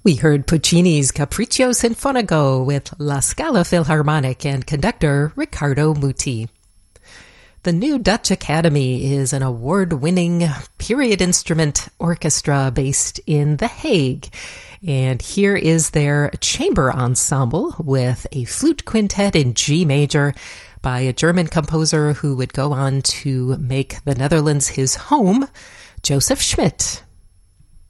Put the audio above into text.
We heard Puccini's Capriccio Sinfonico with La Scala Philharmonic and conductor Riccardo Muti. The New Dutch Academy is an award-winning period instrument orchestra based in The Hague. And here is their chamber ensemble with a flute quintet in G major by a German composer who would go on to make the Netherlands his home, Joseph Schmidt.